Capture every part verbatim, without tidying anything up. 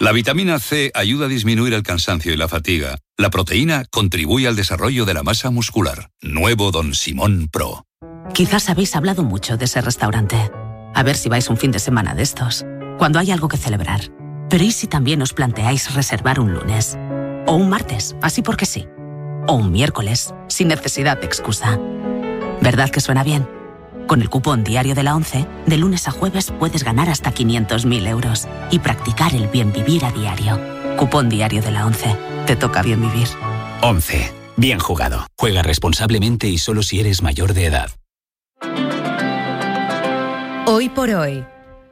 La vitamina C ayuda a disminuir el cansancio y la fatiga. La proteína contribuye al desarrollo de la masa muscular. Nuevo Don Simón Pro. Quizás habéis hablado mucho de ese restaurante. A ver si vais un fin de semana de estos, cuando hay algo que celebrar. Pero ¿y si también os planteáis reservar un lunes? O un martes, así porque sí. O un miércoles, sin necesidad de excusa. ¿Verdad que suena bien? Con el cupón diario de la ONCE, de lunes a jueves puedes ganar hasta quinientos mil euros y practicar el bien vivir a diario. Cupón diario de la ONCE. Te toca bien vivir. ONCE. Bien jugado. Juega responsablemente y solo si eres mayor de edad. Hoy por hoy.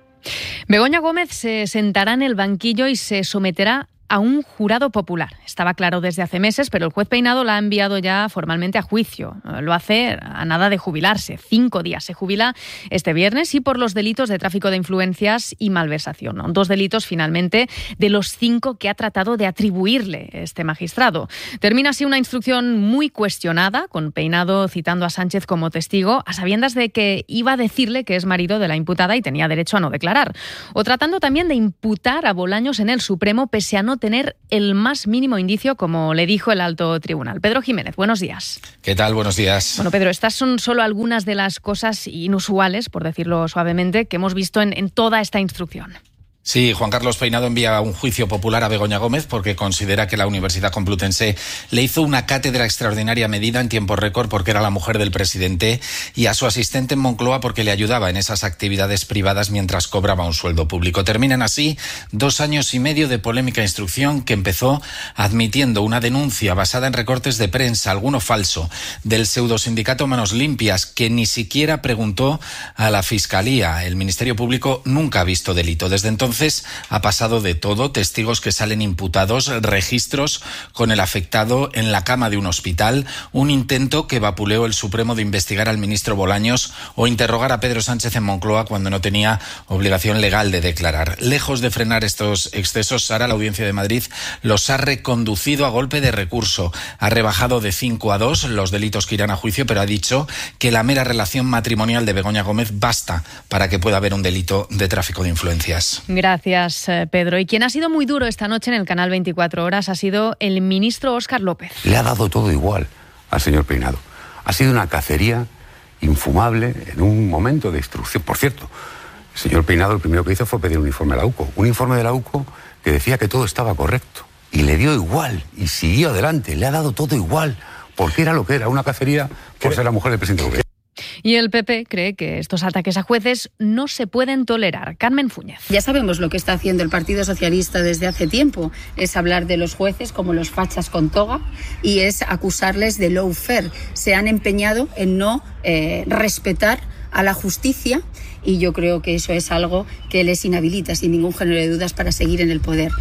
Begoña Gómez se sentará en el banquillo y se someterá a un jurado popular. Estaba claro desde hace meses, pero el juez Peinado la ha enviado ya formalmente a juicio. Lo hace a nada de jubilarse. Cinco días. Se jubila este viernes y por los delitos de tráfico de influencias y malversación. Dos delitos, finalmente, de los cinco que ha tratado de atribuirle este magistrado. Termina así una instrucción muy cuestionada, con Peinado citando a Sánchez como testigo, a sabiendas de que iba a decirle que es marido de la imputada y tenía derecho a no declarar. O tratando también de imputar a Bolaños en el Supremo, pese a no tener el más mínimo indicio, como le dijo el alto tribunal. Pedro Jiménez, buenos días. ¿Qué tal? Buenos días. Bueno, Pedro, estas son solo algunas de las cosas inusuales, por decirlo suavemente, que hemos visto en, en toda esta instrucción. Sí, Juan Carlos Peinado envía un juicio popular a Begoña Gómez porque considera que la Universidad Complutense le hizo una cátedra extraordinaria medida en tiempo récord porque era la mujer del presidente, y a su asistente en Moncloa porque le ayudaba en esas actividades privadas mientras cobraba un sueldo público. Terminan así dos años y medio de polémica instrucción que empezó admitiendo una denuncia basada en recortes de prensa, alguno falso, del pseudosindicato Manos Limpias, que ni siquiera preguntó a la Fiscalía. El Ministerio Público nunca ha visto delito. Desde entonces Entonces ha pasado de todo: testigos que salen imputados, registros con el afectado en la cama de un hospital, un intento que vapuleó el Supremo de investigar al ministro Bolaños o interrogar a Pedro Sánchez en Moncloa cuando no tenía obligación legal de declarar. Lejos de frenar estos excesos, Sara, la Audiencia de Madrid los ha reconducido a golpe de recurso. Ha rebajado de cinco a dos los delitos que irán a juicio, pero ha dicho que la mera relación matrimonial de Begoña Gómez basta para que pueda haber un delito de tráfico de influencias. Gracias, Pedro. Y quien ha sido muy duro esta noche en el canal veinticuatro horas ha sido el ministro Óscar López. Le ha dado todo igual al señor Peinado. Ha sido una cacería infumable en un momento de instrucción. Por cierto, el señor Peinado lo primero que hizo fue pedir un informe a la U C O. Un informe de la U C O que decía que todo estaba correcto. Y le dio igual. Y siguió adelante. Le ha dado todo igual. Porque era lo que era. Una cacería por ser la mujer del presidente del gobierno. Y el P P cree que estos ataques a jueces no se pueden tolerar. Carmen Fúñez. Ya sabemos lo que está haciendo el Partido Socialista desde hace tiempo. Es hablar de los jueces como los fachas con toga y es acusarles de lawfare. Se han empeñado en no eh, respetar a la justicia y yo creo que eso es algo que les inhabilita sin ningún género de dudas para seguir en el poder.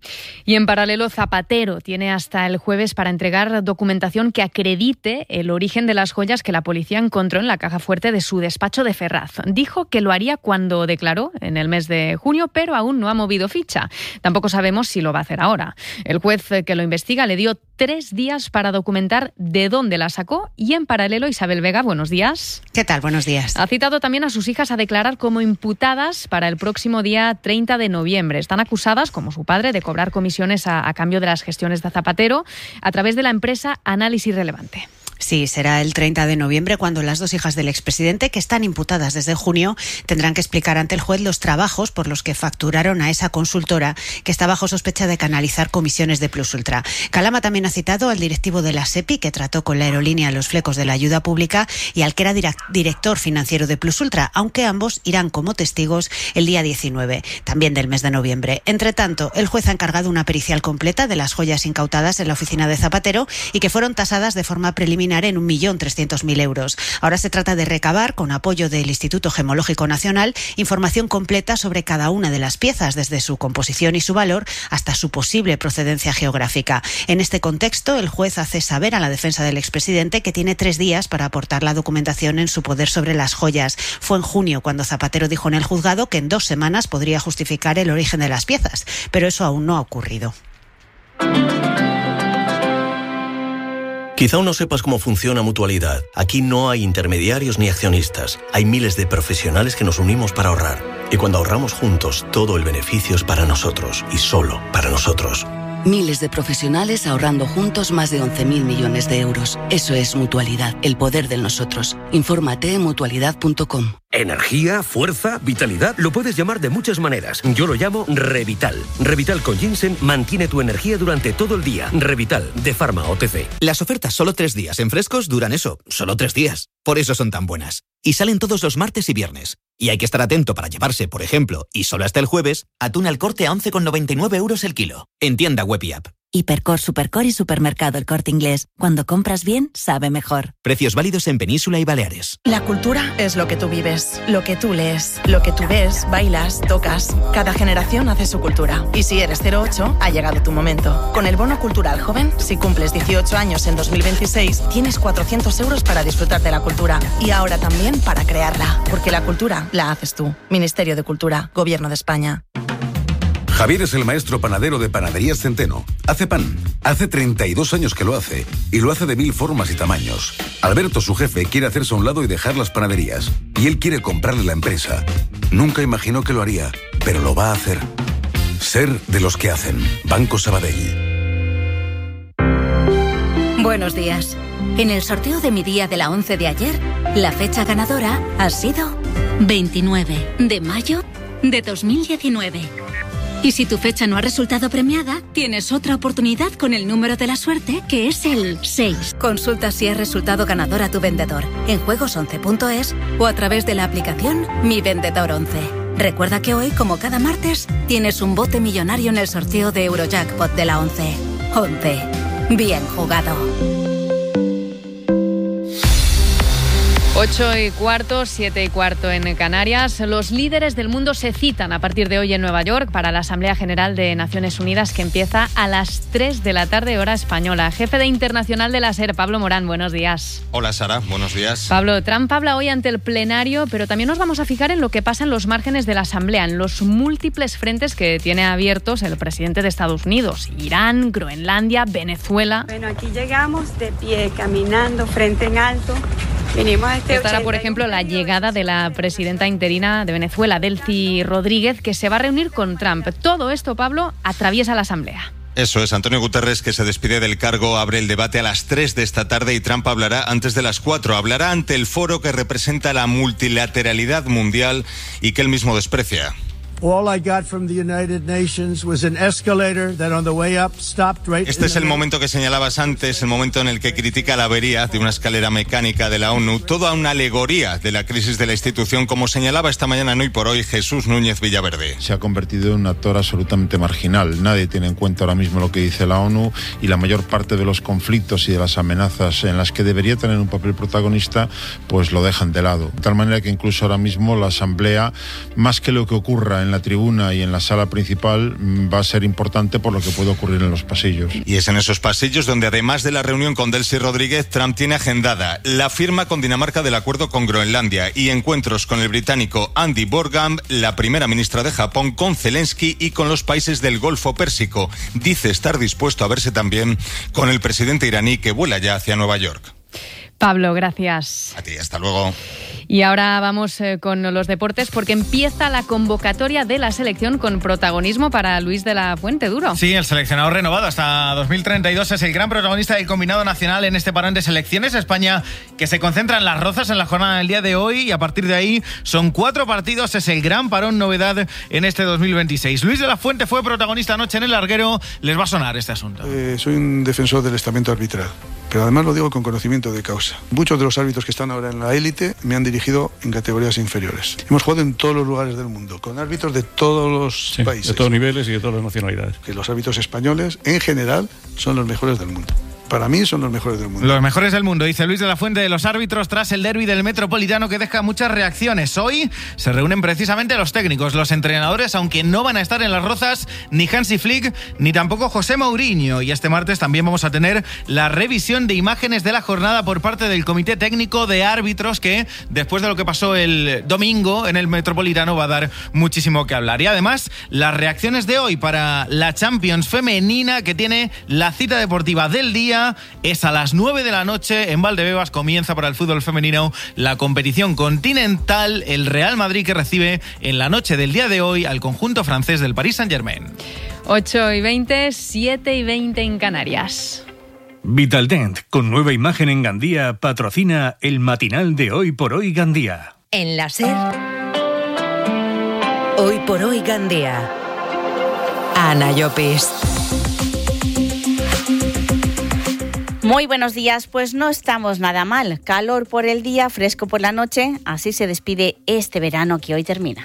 Y en paralelo, Zapatero tiene hasta el jueves para entregar documentación que acredite el origen de las joyas que la policía encontró en la caja fuerte de su despacho de Ferraz. Dijo que lo haría cuando declaró en el mes de junio, pero aún no ha movido ficha. Tampoco sabemos si lo va a hacer ahora. El juez que lo investiga le dio tres días para documentar de dónde la sacó y en paralelo, Isabel Vega, buenos días. ¿Qué tal? Buenos días. Ha citado también a sus hijas a declarar como imputadas para el próximo día treinta de noviembre. Están acusadas, como su padre, de cobrar comisiones a, a cambio de las gestiones de Zapatero a través de la empresa Análisis Relevante. Sí, será el treinta de noviembre cuando las dos hijas del expresidente, que están imputadas desde junio, tendrán que explicar ante el juez los trabajos por los que facturaron a esa consultora que está bajo sospecha de canalizar comisiones de Plus Ultra. Calama también ha citado al directivo de la SEPI, que trató con la aerolínea los flecos de la ayuda pública, y al que era director financiero de Plus Ultra, aunque ambos irán como testigos el día diecinueve, también del mes de noviembre. Entre tanto, el juez ha encargado una pericial completa de las joyas incautadas en la oficina de Zapatero y que fueron tasadas de forma preliminar en un millón trescientos mil euros. Ahora se trata de recabar, con apoyo del Instituto Gemológico Nacional, información completa sobre cada una de las piezas, desde su composición y su valor hasta su posible procedencia geográfica. En este contexto, el juez hace saber a la defensa del expresidente que tiene tres días para aportar la documentación en su poder sobre las joyas. Fue en junio cuando Zapatero dijo en el juzgado que en dos semanas podría justificar el origen de las piezas, pero eso aún no ha ocurrido. Quizá aún no sepas cómo funciona Mutualidad. Aquí no hay intermediarios ni accionistas. Hay miles de profesionales que nos unimos para ahorrar. Y cuando ahorramos juntos, todo el beneficio es para nosotros y solo para nosotros. Miles de profesionales ahorrando juntos más de once mil millones de euros. Eso es Mutualidad, el poder del nosotros. Infórmate en mutualidad punto com. Energía, fuerza, vitalidad, lo puedes llamar de muchas maneras. Yo lo llamo Revital. Revital con ginseng mantiene tu energía durante todo el día. Revital, de Pharma O T C. Las ofertas solo tres días en frescos duran eso, solo tres días. Por eso son tan buenas. Y salen todos los martes y viernes. Y hay que estar atento para llevarse, por ejemplo, y solo hasta el jueves, atún al Corte a once con noventa y nueve euros el kilo. En tienda web y app. Hipercor, Supercor y Supermercado El Corte Inglés. Cuando compras bien, sabe mejor. Precios válidos en Península y Baleares. La cultura es lo que tú vives, lo que tú lees, lo que tú ves, bailas, tocas. Cada generación hace su cultura. Y si eres cero ocho, ha llegado tu momento. Con el Bono Cultural Joven, si cumples dieciocho años en dos mil veintiséis, tienes cuatrocientos euros para disfrutar de la cultura. Y ahora también para crearla. Porque la cultura la haces tú. Ministerio de Cultura, Gobierno de España. Javier es el maestro panadero de Panaderías Centeno. Hace pan. Hace treinta y dos años que lo hace. Y lo hace de mil formas y tamaños. Alberto, su jefe, quiere hacerse a un lado y dejar las panaderías. Y él quiere comprarle la empresa. Nunca imaginó que lo haría, pero lo va a hacer. Ser de los que hacen. Banco Sabadell. Buenos días. En el sorteo de mi día de la once de ayer, la fecha ganadora ha sido veintinueve de mayo de dos mil diecinueve. Y si tu fecha no ha resultado premiada, tienes otra oportunidad con el número de la suerte, que es el seis. Consulta si has resultado ganador a tu vendedor en juegos once punto es o a través de la aplicación Mi Vendedor once. Recuerda que hoy, como cada martes, tienes un bote millonario en el sorteo de Eurojackpot de la once. once. Bien jugado. Ocho y cuarto, siete y cuarto en Canarias. Los líderes del mundo se citan a partir de hoy en Nueva York para la Asamblea General de Naciones Unidas, que empieza a las tres de la tarde, hora española. Jefe de Internacional de la SER, Pablo Morán, buenos días. Hola, Sara, buenos días. Pablo, Trump habla hoy ante el plenario, pero también nos vamos a fijar en lo que pasa en los márgenes de la Asamblea, en los múltiples frentes que tiene abiertos el presidente de Estados Unidos: Irán, Groenlandia, Venezuela. Bueno, aquí llegamos de pie, caminando, frente en alto. Venimos a este Estará, por ejemplo, la llegada de la presidenta interina de Venezuela, Delcy Rodríguez, que se va a reunir con Trump. Todo esto, Pablo, atraviesa la Asamblea. Eso es, Antonio Guterres, que se despide del cargo, abre el debate a las tres de esta tarde y Trump hablará antes de las cuatro. Hablará ante el foro que representa la multilateralidad mundial y que él mismo desprecia. Este es el momento que señalabas antes, el momento en el que critica la avería de una escalera mecánica de la ONU, toda una alegoría de la crisis de la institución, como señalaba esta mañana en Hoy por Hoy Jesús Núñez Villaverde. Se ha convertido en un actor absolutamente marginal. Nadie tiene en cuenta ahora mismo lo que dice la ONU y la mayor parte de los conflictos y de las amenazas en las que debería tener un papel protagonista, pues lo dejan de lado. De tal manera que incluso ahora mismo la Asamblea, más que lo que ocurra en en la tribuna y en la sala principal, va a ser importante por lo que puede ocurrir en los pasillos. Y es en esos pasillos donde, además de la reunión con Delcy Rodríguez, Trump tiene agendada la firma con Dinamarca del acuerdo con Groenlandia y encuentros con el británico Andy Borgham, la primera ministra de Japón, con Zelensky y con los países del Golfo Pérsico. Dice estar dispuesto a verse también con el presidente iraní, que vuela ya hacia Nueva York. Pablo, gracias. A ti, hasta luego. Y ahora vamos eh, con los deportes, porque empieza la convocatoria de la selección con protagonismo para Luis de la Fuente Duro. Sí, el seleccionado renovado hasta dos mil treinta y dos es el gran protagonista del combinado nacional en este parón de selecciones. España, que se concentra en Las Rozas en la jornada del día de hoy, y a partir de ahí son cuatro partidos. Es el gran parón novedad en este dos mil veintiséis. Luis de la Fuente fue protagonista anoche en el larguero. Les va a sonar este asunto. Eh, soy un defensor del estamento arbitral, pero además lo digo con conocimiento de causa. Muchos de los árbitros que están ahora en la élite me han dirigido en categorías inferiores. Hemos jugado en todos los lugares del mundo, con árbitros de todos los sí, países. De todos niveles y de todas las nacionalidades. Que los árbitros españoles, en general, son los mejores del mundo. Para mí son los mejores del mundo. Los mejores del mundo, dice Luis de la Fuente de los árbitros tras el derbi del Metropolitano, que deja muchas reacciones. Hoy se reúnen precisamente los técnicos, los entrenadores, aunque no van a estar en Las Rozas ni Hansi Flick ni tampoco José Mourinho. Y este martes también vamos a tener la revisión de imágenes de la jornada por parte del Comité Técnico de Árbitros, que después de lo que pasó el domingo en el Metropolitano va a dar muchísimo que hablar. Y además las reacciones de hoy para la Champions femenina, que tiene la cita deportiva del día día es a las nueve de la noche. En Valdebebas comienza para el fútbol femenino la competición continental. El Real Madrid que recibe en la noche del día de hoy al conjunto francés del Paris Saint-Germain. ocho y veinte, siete y veinte en Canarias. Vitaldent, con nueva imagen en Gandía, patrocina el matinal de Hoy por Hoy Gandía. En la SER, Hoy por Hoy Gandía. Ana Llopis. Muy buenos días, pues no estamos nada mal. Calor por el día, fresco por la noche. Así se despide este verano que hoy termina.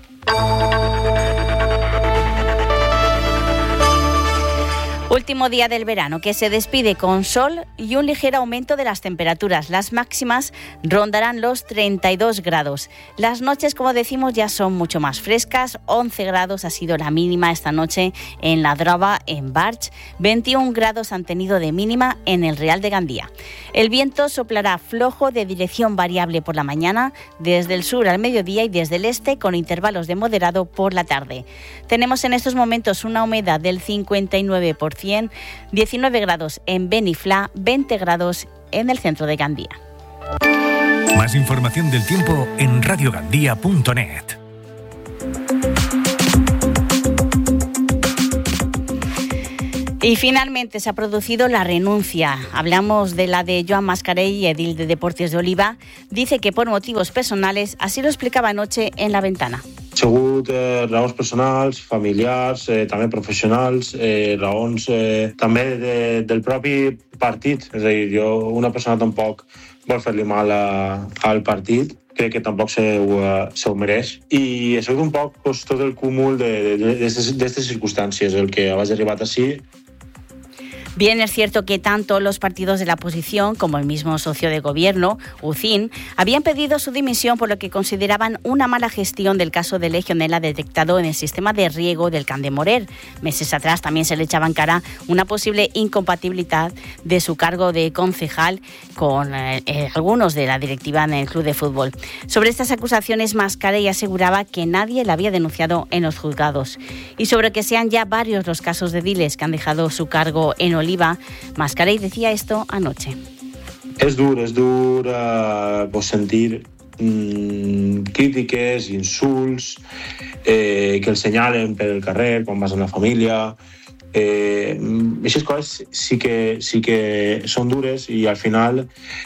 Último día del verano, que se despide con sol y un ligero aumento de las temperaturas. Las máximas rondarán los treinta y dos grados. Las noches, como decimos, ya son mucho más frescas. once grados ha sido la mínima esta noche en La Droba, en Barch. veintiún grados han tenido de mínima en el Real de Gandía. El viento soplará flojo de dirección variable por la mañana, desde el sur al mediodía y desde el este con intervalos de moderado por la tarde. Tenemos en estos momentos una humedad del cincuenta y nueve por ciento. diecinueve grados en Beniflá, veinte grados en el centro de Gandía. Más información del tiempo en radiogandía punto net. Y finalmente se ha producido la renuncia. Hablamos de la de Joan Mascarell, edil de Deportes de Oliva. Dice que por motivos personales, así lo explicaba anoche en La Ventana. Sigut eh, raons personals, familiars, eh, també professionals, eh, raons eh, també de, del propi partit. És a dir, jo, una persona tampoc vol fer-li mal a, al partit, crec que tampoc se ho, se ho mereix. I ha sigut un poc pues, tot el cúmul d'aquestes circumstàncies, el que vaig arribat així. Bien, es cierto que tanto los partidos de la oposición como el mismo socio de gobierno, U C I N, habían pedido su dimisión por lo que consideraban una mala gestión del caso de Legionela detectado en el sistema de riego del Can de Morer. Meses atrás también se le echaba en cara una posible incompatibilidad de su cargo de concejal con eh, eh, algunos de la directiva en el club de fútbol. Sobre estas acusaciones, Mascarell aseguraba que nadie la había denunciado en los juzgados. Y sobre que sean ya varios los casos de ediles que han dejado su cargo en Oliva, Oliva, Mascarell decía esto anoche. És dur, és dur eh, pues sentir mm, crítiques, insults, eh, que el senyalen per el carrer quan vas amb la família. Eh, aquestes coses sí que, sí que són dures i al final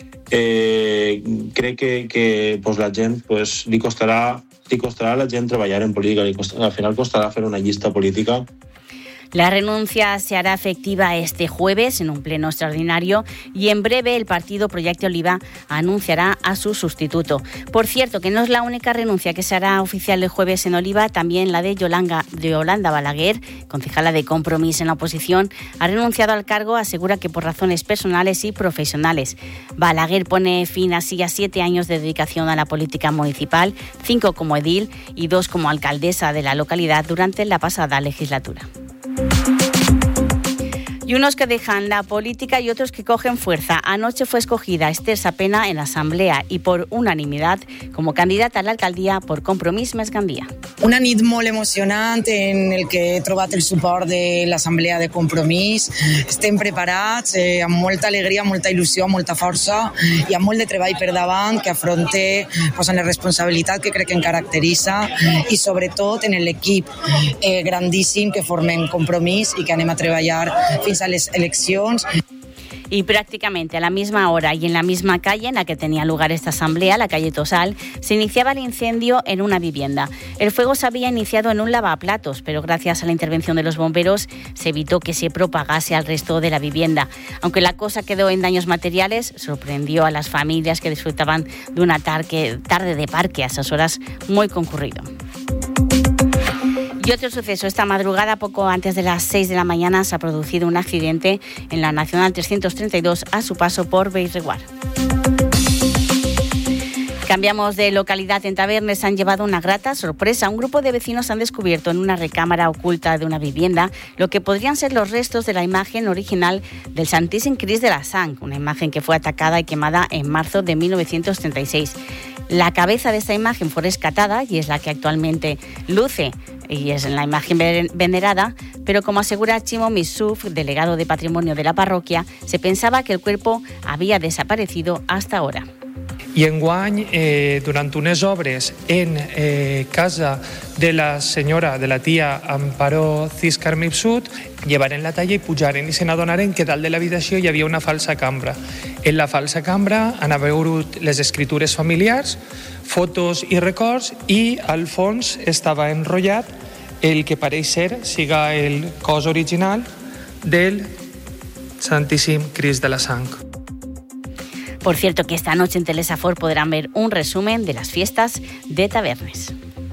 eh, crec que, que pues, la gent pues, li, costarà, li costarà a la gent treballar en política, li costarà, al final costarà fer una llista política. La renuncia se hará efectiva este jueves en un pleno extraordinario y en breve el partido Proyecto Oliva anunciará a su sustituto. Por cierto, que no es la única renuncia que se hará oficial el jueves en Oliva, también la de Yolanda, de Yolanda Balaguer, concejala de Compromís en la oposición, ha renunciado al cargo, asegura que por razones personales y profesionales. Balaguer pone fin así a siete años de dedicación a la política municipal, cinco como edil y dos como alcaldesa de la localidad durante la pasada legislatura. Y unos que dejan la política y otros que cogen fuerza. Anoche fue escogida Esther Sapena en la Asamblea y por unanimidad como candidata a la alcaldia por Compromís Més Gandia. Una nit molt emocionant en el que he trobat el suport de l'Assemblea de Compromís. Estem preparats, eh, amb molta alegria, molta il·lusió, molta força i amb molt de treball per davant que afronte pues, en la responsabilitat que crec que em caracteritza i sobretot en l'equip eh, grandíssim que formem Compromís i que anem a treballar fins a les eleccions. Y prácticamente a la misma hora y en la misma calle en la que tenía lugar esta asamblea, la calle Tosal, se iniciaba el incendio en una vivienda. El fuego se había iniciado en un lavaplatos, pero gracias a la intervención de los bomberos se evitó que se propagase al resto de la vivienda. Aunque la cosa quedó en daños materiales, sorprendió a las familias que disfrutaban de una tarde de parque a esas horas muy concurrido. Y otro suceso, esta madrugada, poco antes de las seis de la mañana, se ha producido un accidente en la Nacional trescientos treinta y dos a su paso por Bellreguard. Cambiamos de localidad. En Tavernes han llevado una grata sorpresa. Un grupo de vecinos han descubierto en una recámara oculta de una vivienda lo que podrían ser los restos de la imagen original del Santíssim Crist de la Sang, una imagen que fue atacada y quemada en marzo de mil novecientos treinta y seis. La cabeza de esta imagen fue rescatada y es la que actualmente luce y es la imagen venerada, pero como asegura Chimo Misuf, delegado de Patrimonio de la parroquia, se pensaba que el cuerpo había desaparecido hasta ahora. I enguany, eh, durant unes obres en eh, casa de la senyora, de la tia Amparo Ciscar Mipsut, llevaren la talla i pujaren i se n'adonaren que dalt de l'habitació hi havia una falsa cambra. En la falsa cambra han hagut les escritures familiars, fotos i records, i al fons estava enrotllat el que pareix ser siga el cos original del Santíssim Crist de la Sang. Por cierto, que esta noche en Telesafor podrán ver un resumen de las fiestas de Tavernes.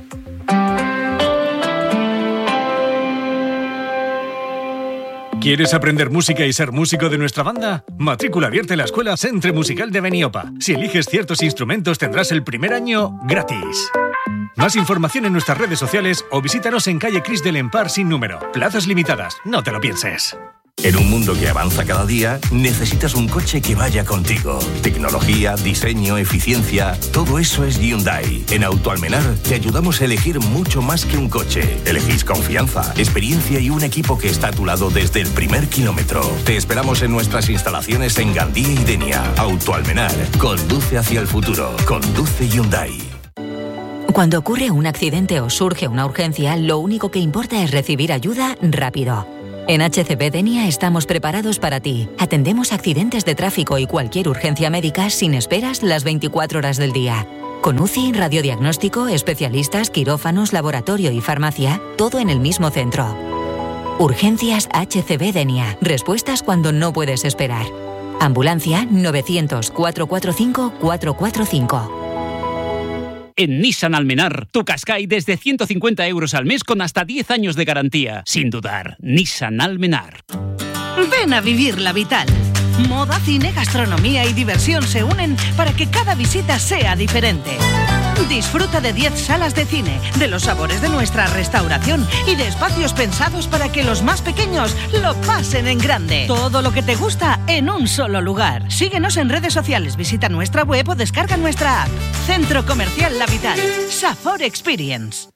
¿Quieres aprender música y ser músico de nuestra banda? Matrícula abierta en la Escuela Centre Musical de Beniopa. Si eliges ciertos instrumentos tendrás el primer año gratis. Más información en nuestras redes sociales o visítanos en calle Cris del Empar sin número. Plazas limitadas, no te lo pienses. En un mundo que avanza cada día, necesitas un coche que vaya contigo. Tecnología, diseño, eficiencia, todo eso es Hyundai. En Autoalmenar te ayudamos a elegir mucho más que un coche. Elegís confianza, experiencia y un equipo que está a tu lado desde el primer kilómetro. Te esperamos en nuestras instalaciones en Gandía y Denia. Autoalmenar, conduce hacia el futuro. Conduce Hyundai. Cuando ocurre un accidente o surge una urgencia, lo único que importa es recibir ayuda rápido. En H C B Denia estamos preparados para ti. Atendemos accidentes de tráfico y cualquier urgencia médica sin esperas las veinticuatro horas del día. Con U C I, radiodiagnóstico, especialistas, quirófanos, laboratorio y farmacia, todo en el mismo centro. Urgencias H C B Denia. Respuestas cuando no puedes esperar. Ambulancia novecientos, cuatrocientos cuarenta y cinco, cuatrocientos cuarenta y cinco. En Nissan Almenar, tu Qashqai desde ciento cincuenta euros al mes con hasta diez años de garantía. Sin dudar, Nissan Almenar. Ven a vivir la Vital. Moda, cine, gastronomía y diversión se unen para que cada visita sea diferente. Disfruta de diez salas de cine, de los sabores de nuestra restauración y de espacios pensados para que los más pequeños lo pasen en grande. Todo lo que te gusta en un solo lugar. Síguenos en redes sociales, visita nuestra web o descarga nuestra app. Centro Comercial La Vital. Safor Experience.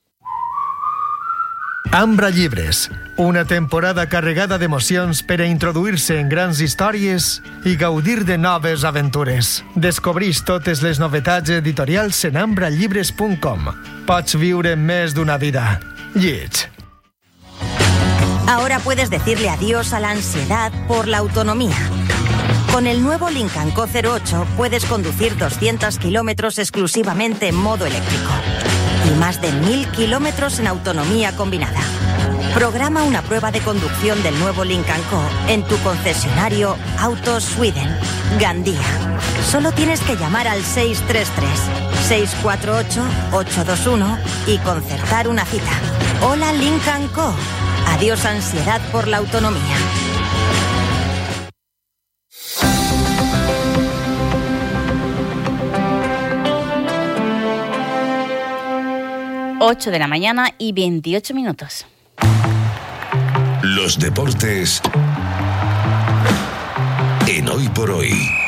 Ambra Llibres, una temporada carregada d'emocions per a introduir-se en grans històries i gaudir de noves aventures. Descobrís totes les novetats editorials en ambra llibres punt com. Pots viure més d'una vida. Lleig. Ahora puedes decirle adiós a la ansiedad por la autonomía. Con el nuevo Lincoln Co cero ocho puedes conducir doscientos kilómetros exclusivamente en modo eléctrico y más de mil kilómetros en autonomía combinada. Programa una prueba de conducción del nuevo Lincoln Co en tu concesionario Autos Sweden, Gandía. Solo tienes que llamar al seis tres tres, seis cuatro ocho, ocho dos uno y concertar una cita. Hola Lincoln Co. Adiós ansiedad por la autonomía. ocho de la mañana y veintiocho minutos. Los deportes en Hoy por Hoy.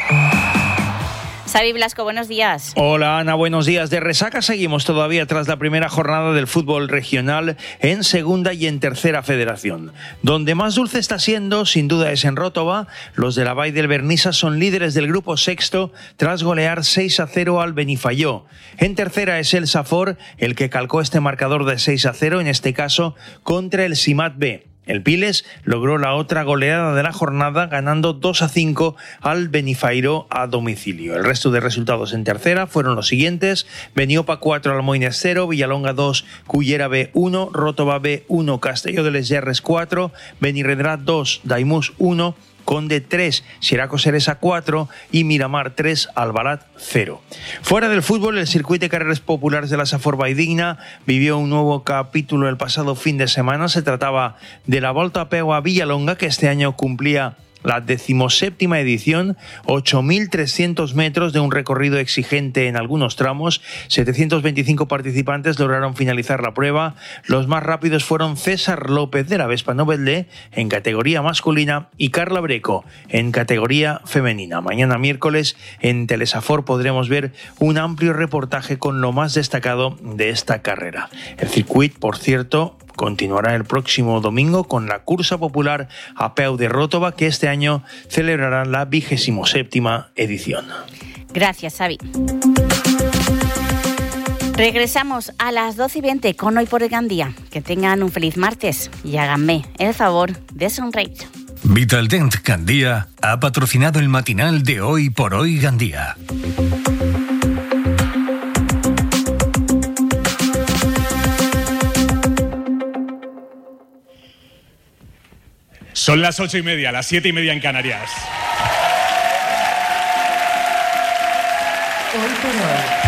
Xavi Blasco, buenos días. Hola Ana, buenos días. De resaca seguimos todavía tras la primera jornada del fútbol regional en segunda y en tercera federación. Donde más dulce está siendo, sin duda, es en Ròtova. Los de la Vall del Vernissa son líderes del grupo sexto tras golear seis a cero al Benifaió. En tercera es el Safor el que calcó este marcador de seis a cero, en este caso contra el Simat B. El Piles logró la otra goleada de la jornada ganando dos a cinco al Benifairó a domicilio. El resto de resultados en tercera fueron los siguientes: Beniopa cuatro, Almoines cero, Villalonga dos, Cullera B uno, Ròtova B uno, Castelló de les Gerres cuatro, Benirredrà dos, Daimús uno, Conde tres, Xeraco Seresa cuatro y Miramar tres, Albalat cero. Fuera del fútbol, el circuito de carreras populares de la Safor Valldigna vivió un nuevo capítulo el pasado fin de semana. Se trataba de la Volta a Peu a Villalonga, que este año cumplía la decimoséptima edición, ocho mil trescientos metros de un recorrido exigente en algunos tramos. setecientos veinticinco participantes lograron finalizar la prueba. Los más rápidos fueron César López de la Vespa Novelda en categoría masculina y Carla Breco en categoría femenina. Mañana miércoles en Telesafor podremos ver un amplio reportaje con lo más destacado de esta carrera. El circuito, por cierto, continuará el próximo domingo con la cursa popular a peu de Ròtova, que este año celebrará la vigésimo séptima edición. Gracias, Xavi. Regresamos a las doce y veinte con Hoy por Gandía. Que tengan un feliz martes y háganme el favor de sonreír. Vitaldent Gandía ha patrocinado el matinal de Hoy por Hoy Gandía. Son las ocho y media, las siete y media en Canarias. Hoy por hoy.